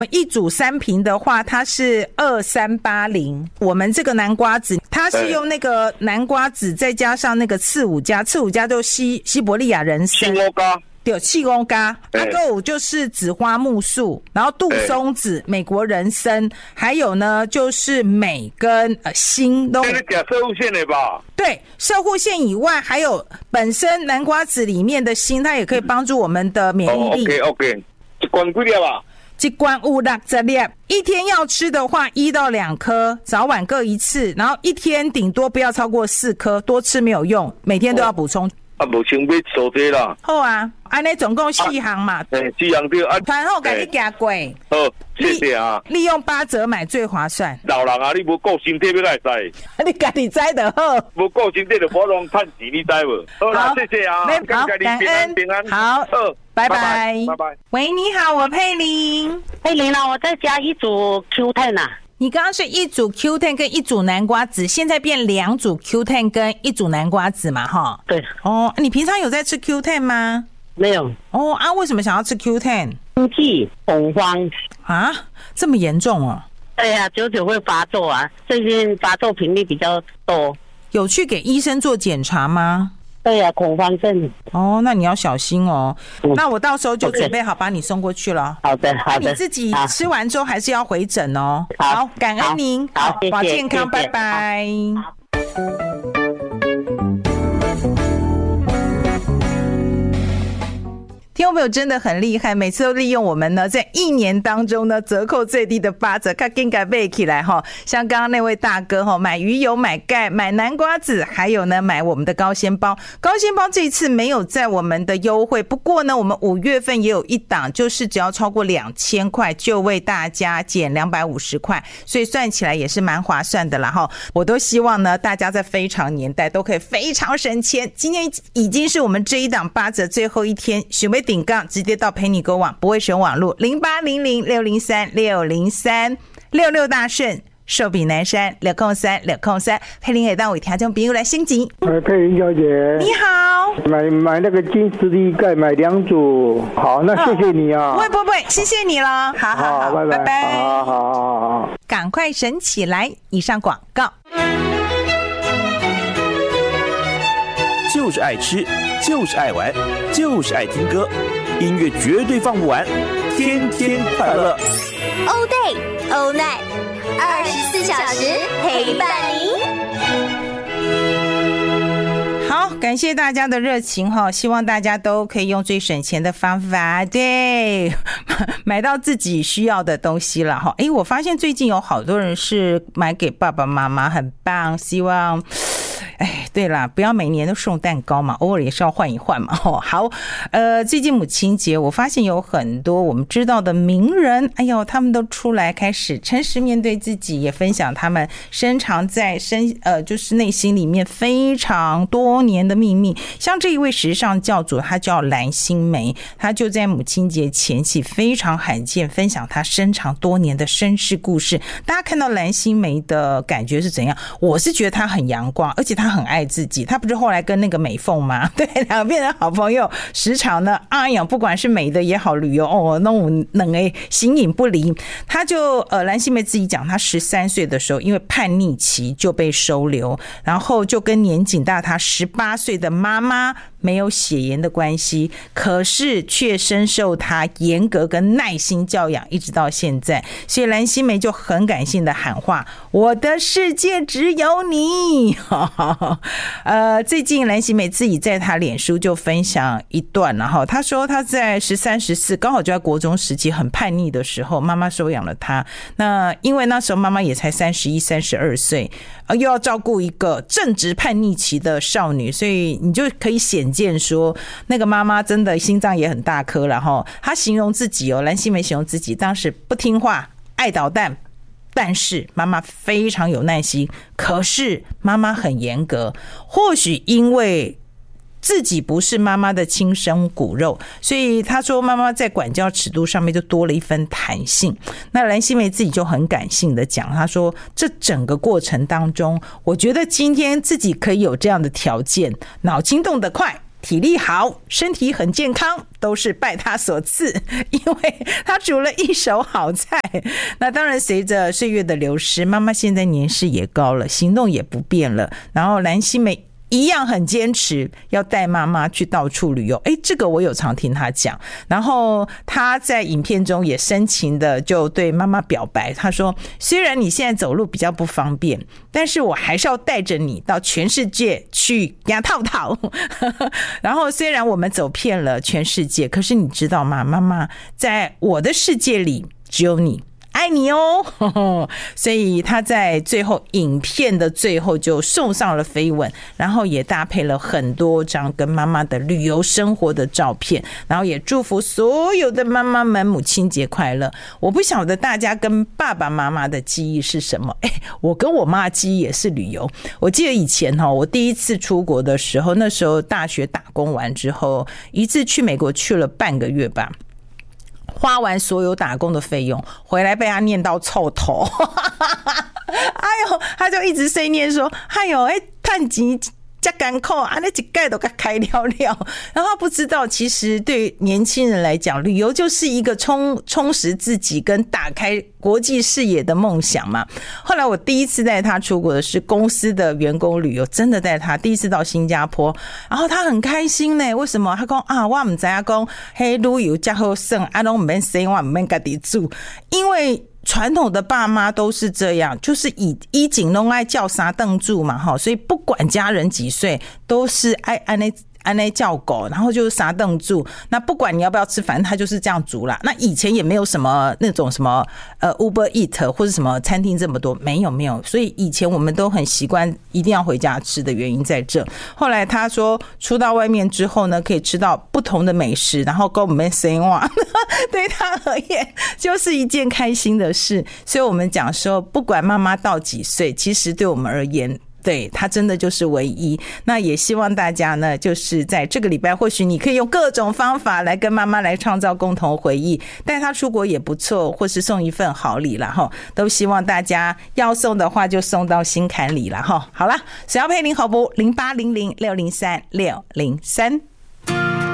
一组3瓶的话，它是2380。我们这个南瓜子，它是用那个南瓜子再加上那个刺五加就西伯利亚人参。对，气功咖，还有就是紫花木素，然后杜松子、美国人参，还有呢就是镁跟锌都。这是钾摄护腺的吧？ 对，摄护腺以外，还有本身南瓜子里面的锌，它也可以帮助我们的免疫力。 OK， 一罐几粒吧？ 一罐50粒，一天要吃的话1到2颗，早晚各1次，然后一天顶多不要超过4颗，多吃没有用，每天都要补充。 目前要收这啦。 好啊，安尼总共4行嘛。 4行对啊。 团后给你加贵。 好，谢谢啊。 利用8折买最划算。 老人啊，你无顾身体要来知。 你家己知就好。 无顾身体就无拢趁钱，你知无？好啦，谢谢啊。 好，感恩。 平安。 好，拜拜。 拜拜。 喂，你好，我佩玲。 佩玲啊，我再加一组 Q10 啊。 你刚刚是一组 Q10 跟一组南瓜子，现在变2组 Q10 跟一组南瓜子嘛，哈。 对。 哦，你平常有在吃 Q10 吗？ 没有。 哦啊，为什么想要吃 Q10？ 心悸、恐慌啊，这么严重哦？ 对啊，久久会发作啊，最近发作频率比较多。 有去给医生做检查吗？ 对啊，恐慌症。 哦，那你要小心哦。那我到时候就准备好把你送过去了。 好的，好的。 你自己吃完之后还是要回诊哦。好，感恩您。 好，谢谢。 保健康，拜拜。听众朋友真的很厉害，每次都利用我们呢在1年当中呢折扣最低的8折，赶紧给背起来哈。像刚刚那位大哥哈，买鱼油、买钙、买南瓜子，还有呢买我们的高纤包。高纤包这一次没有在我们的优惠，不过呢我们5月份也有一档，就是只要超过2000块就为大家减250块，所以算起来也是蛮划算的啦哈。我都希望呢大家在非常年代都可以非常省钱。今天已经是我们这一档8折最后一天，准备顶杠直接到陪你购网，不会选网路0800603603 66大顺寿比南山603佩玲也当为听众朋友来升级。 佩玲小姐你好， 买那个金斯利钙买2组，好，那谢谢你啊。 不会，谢谢你了。好，拜拜。 好， 赶快省起来。以上广告。 就是爱吃，就是爱玩，就是爱听歌，音乐绝对放不完，天天快乐。 All day, all night, 24小时陪伴您。 好，感谢大家的热情哈，希望大家都可以用最省钱的方法，对，买到自己需要的东西了哈。我发现最近有好多人是买给爸爸妈妈，很棒，希望。对啦，不要每年都送蛋糕嘛，偶尔也是要换一换嘛。好，最近母亲节，我发现有很多我们知道的名人，他们都出来开始诚实面对自己，也分享他们深藏在就是内心里面非常多年的秘密。像这一位时尚教主，他叫蓝心湄，他就在母亲节前夕非常罕见分享他深藏多年的身世故事。大家看到蓝心湄的感觉是怎样？我是觉得他很阳光，而且他很爱自己。他不是后来跟那个美凤吗？对，两个变成好朋友，时常呢，不管是美的也好，旅游那种形影不离。他就蓝心湄自己讲，他13岁的时候因为叛逆期就被收留，然后就跟年仅大他18岁的妈妈没有血缘的关系，可是却深受他严格跟耐心教养，一直到现在。所以蓝心湄就很感性的喊话：我的世界只有你。最近蓝心湄自己在他脸书就分享一段，然后他说他在13、14刚好就在国中时期很叛逆的时候，妈妈收养了他。那因为那时候妈妈也才31、32岁，又要照顾一个正值叛逆期的少女，所以你就可以显见说那个妈妈真的心脏也很大颗。然后他形容自己蓝心湄形容自己当时不听话，爱捣蛋，但是妈妈非常有耐心，可是妈妈很严格。或许因为自己不是妈妈的亲生骨肉，所以他说妈妈在管教尺度上面就多了一分弹性。那蓝心湄自己就很感性的讲，他说这整个过程当中，我觉得今天自己可以有这样的条件，脑筋动得快， 体力好，身体很健康，都是拜他所赐，因为他煮了一手好菜。那当然随着岁月的流失，妈妈现在年事也高了，行动也不便了，然后蓝心湄一样很坚持要带妈妈去到处旅游。这个我有常听他讲，然后他在影片中也深情的就对妈妈表白，他说虽然你现在走路比较不方便，但是我还是要带着你到全世界去牙套套然后虽然我们走遍了全世界，可是你知道吗，妈妈在我的世界里只有你，爱你哦所以他在最后影片的最后就送上了飞吻，然后也搭配了很多张跟妈妈的旅游生活的照片，然后也祝福所有的妈妈们母亲节快乐。我不晓得大家跟爸爸妈妈的记忆是什么，我跟我妈的记忆也是旅游。我记得以前我第一次出国的时候，那时候大学打工完之后，一次去美国去了半个月吧，花完所有打工的费用，回来被他念到臭头他就一直碎念说赚钱这么苦啊，那一盖都给开了了。然后他不知道，其实对年轻人来讲，旅游就是一个充实自己跟打开国际视野的梦想嘛。后来我第一次带他出国的是公司的员工旅游，真的带他第一次到新加坡，然后他很开心呢。为什么？他说我不知道说旅游这么好省，都不用生，我不用自己住，因为传统的爸妈都是这样，就是以景弄爱叫啥凳住嘛，所以不管家人几岁，都是爱按那叫狗，然后就是啥凳住，那不管你要不要吃，反正他就是这样煮啦。那以前也没有什么那种什么Uber Eat 或者什么餐厅这么多，没有，所以以前我们都很习惯一定要回家吃的原因在这。后来他说出到外面之后呢，可以吃到不同的美食，然后跟我们生活对他而言就是一件开心的事。所以我们讲说，不管妈妈到几岁，其实对我们而言，对，他真的就是唯一。那也希望大家呢，就是在这个礼拜，或许你可以用各种方法来跟妈妈来创造共同回忆，带她出国也不错，或是送一份好礼啦齁，都希望大家要送的话就送到心坎里啦齁。好啦，谁要配您好不？0800603603